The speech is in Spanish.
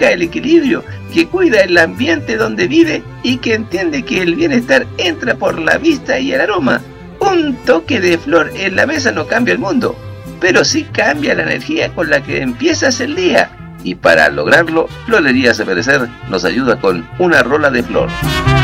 busca el equilibrio, que cuida el ambiente donde vive y que entiende que el bienestar entra por la vista y el aroma. Un toque de flor en la mesa no cambia el mundo, pero sí cambia la energía con la que empiezas el día. Y para lograrlo, Florería Saberecer nos ayuda con una rola de flor.